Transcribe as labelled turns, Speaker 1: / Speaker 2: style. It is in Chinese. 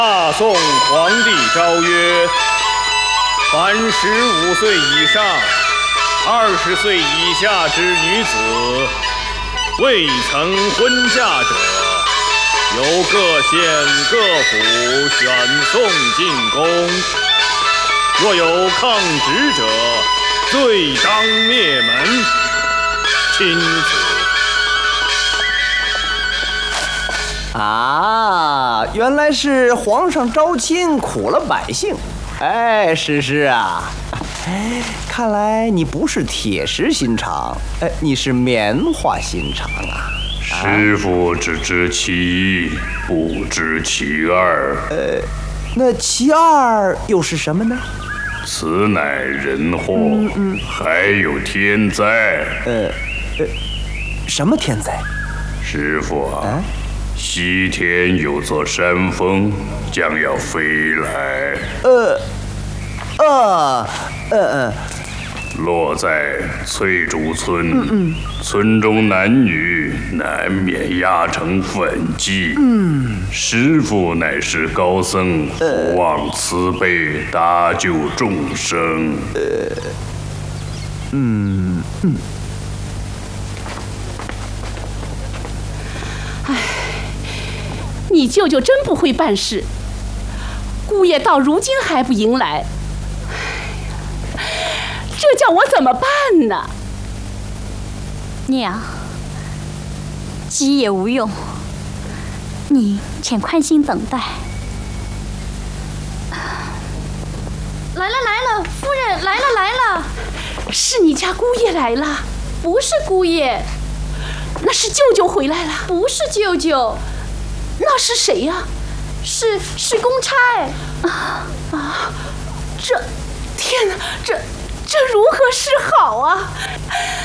Speaker 1: 大宋皇帝诏曰：凡15岁以上、20岁以下之女子，未曾婚嫁者，由各县各府选送进宫。若有抗旨者，罪当灭门。钦此。
Speaker 2: 啊，原来是皇上招亲苦了百姓。哎，诗诗啊，看来你不是铁石心肠，你是棉花心肠啊。
Speaker 3: 师傅只知其一，不知其二。
Speaker 2: 那其二又是什么呢？
Speaker 3: 此乃人祸，还有天灾。
Speaker 2: 什么天灾？
Speaker 3: 师傅啊，西天有座山峰将要飞来，落在翠竹村，村中男女难免压成粉剂。师父乃是高僧，不忘慈悲，搭救众生。
Speaker 4: 你舅舅真不会办事，姑爷到如今还不迎来，这叫我怎么办呢？
Speaker 5: 娘，急也无用，你请宽心等待。
Speaker 6: 来了，夫人来了，
Speaker 4: 是你家姑爷来了？
Speaker 6: 不是姑爷，
Speaker 4: 那是舅舅回来了？
Speaker 6: 不是舅舅，
Speaker 4: 那是谁呀？
Speaker 6: 是公差。
Speaker 4: 天哪，这如何是好啊？